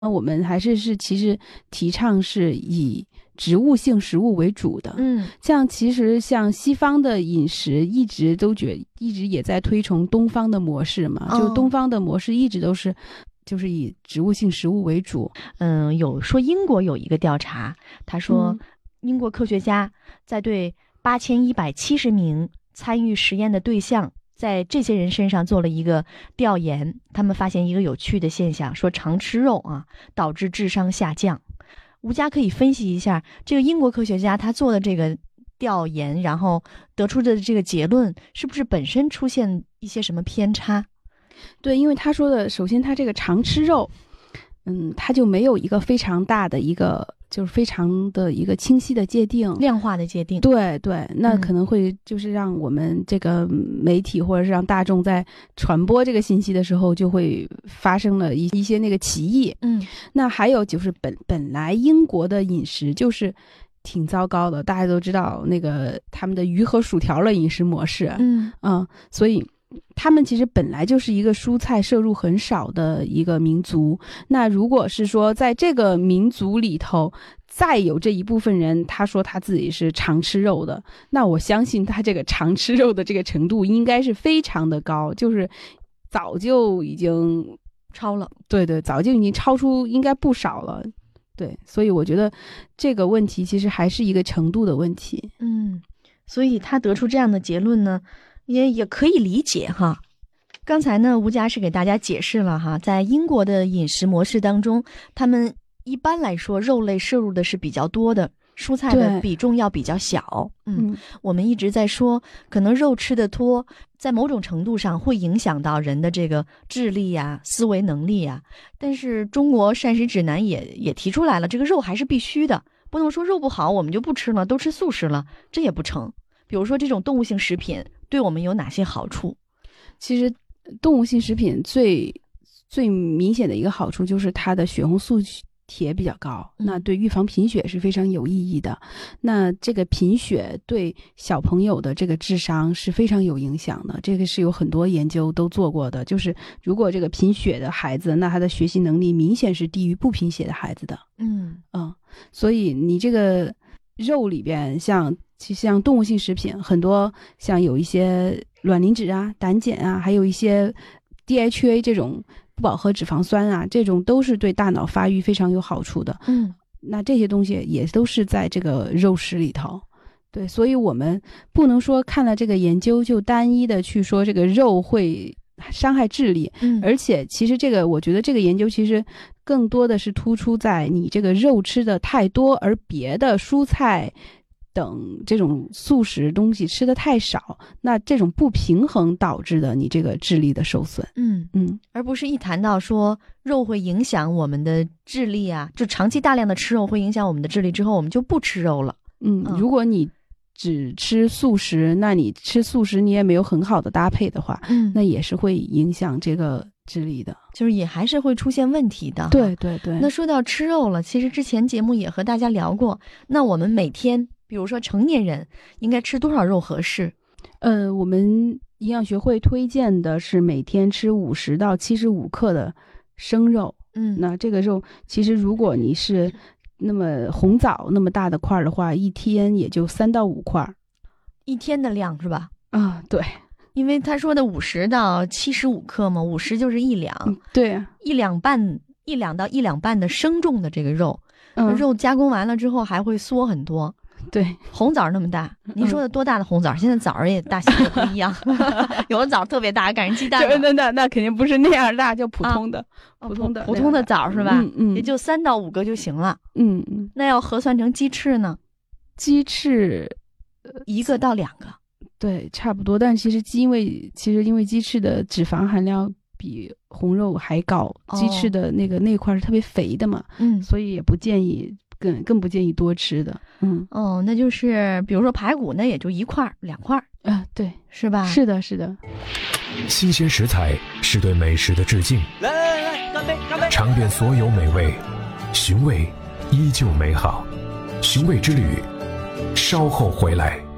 我们还是其实提倡是以植物性食物为主的。其实像西方的饮食一直也在推崇东方的模式嘛，就东方的模式一直都是就是以植物性食物为主。 有说英国有一个调查，他说英国科学家在对8170名参与实验的对象，在这些人身上做了一个调研，他们发现一个有趣的现象，说常吃肉啊导致智商下降。吴佳可以分析一下这个英国科学家他做的这个调研，然后得出的这个结论是不是本身出现一些什么偏差？ 对，因为他说的，首先他这个常吃肉，他就没有一个非常大的一个，就是非常的一个清晰的界定， 量化的界定。 对对，那可能会就是让我们这个媒体或者是让大众在传播这个信息的时候，就会发生了一些那个歧义。那还有就是本来英国的饮食就是挺糟糕的，大家都知道那个他们的鱼和薯条的饮食模式。所以他们其实本来就是一个蔬菜摄入很少的一个民族，那如果是说在这个民族里头再有这一部分人他说他自己是常吃肉的，那我相信他这个常吃肉的这个程度应该是非常的高，就是早就已经超了。 对对，早就已经超出应该不少了。对，所以我觉得这个问题其实还是一个程度的问题。 所以他得出这样的结论呢也可以理解哈。刚才呢吴佳是给大家解释了哈，在英国的饮食模式当中，他们一般来说肉类摄入的是比较多的，蔬菜的比重要比较小。我们一直在说可能肉吃的多在某种程度上会影响到人的这个智力啊思维能力啊，但是中国膳食指南也提出来了，这个肉还是必须的，不能说肉不好我们就不吃了，都吃素食了，这也不成。比如说这种动物性食品对我们有哪些好处？ 其实动物性食品最明显的一个好处就是它的血红素铁比较高，那对预防贫血是非常有意义的。那这个贫血对小朋友的这个智商是非常有影响的，这个是有很多研究都做过的，就是如果这个贫血的孩子，那他的学习能力明显是低于不贫血的孩子的。所以你这个肉里边像动物性食品很多，像有一些卵磷脂啊、胆碱啊，还有一些 DHA 这种不饱和脂肪酸啊，这种都是对大脑发育非常有好处的。那这些东西也都是在这个肉食里头。对，所以我们不能说看了这个研究就单一的去说这个肉会伤害智力。而且其实我觉得这个研究其实更多的是突出在你这个肉吃的太多，而别的蔬菜等这种素食东西吃的太少，那这种不平衡导致的你这个智力的受损。 而不是一谈到说肉会影响我们的智力啊，就长期大量的吃肉会影响我们的智力之后，我们就不吃肉了。 如果你只吃素食，那你吃素食你也没有很好的搭配的话，那也是会影响这个智力的， 就是也还是会出现问题的。 对对对。 那说到吃肉了，其实之前节目也和大家聊过，那我们每天比如说成年人应该吃多少肉合适？ 我们营养学会推荐的是每天吃50到75克的生肉。那这个肉其实如果你是那么红枣那么大的块的话，一天也就3到5块， 一天的量是吧？ 对， 因为他说的50到75克嘛，50就是1两。 对啊 ，1两到1两半的生重的这个肉，肉加工完了之后还会缩很多。 对， 红枣那么大，您说的多大的红枣？现在枣也大小也不一样，有的枣特别大，赶上鸡蛋。 那肯定不是那样大，就普通的，普通的枣是吧？也就3到5个就行了。那要核算成鸡翅呢？ 鸡翅 1个到2个， 对，差不多。但其实因为鸡翅的脂肪含量比红肉还高，鸡翅的那块是特别肥的嘛，所以也不建议。更不建议多吃的。 那就是比如说排骨，那也就1块2块对， 是吧？ 是的是的。 新鲜食材是对美食的致敬， 来，干杯干杯！ 尝遍所有美味，寻味依旧美好。寻味之旅，稍后回来。